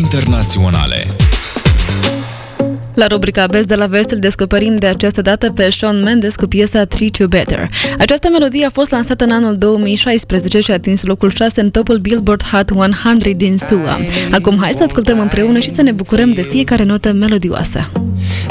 internaționale. La rubrica Vest de la Vest îl descoperim de această dată pe Shawn Mendes cu piesa Treat You Better. Această melodie a fost lansată în anul 2016 și a atins locul 6 în topul Billboard Hot 100 din SUA. Acum hai să ascultăm împreună și să ne bucurăm de fiecare notă melodioasă.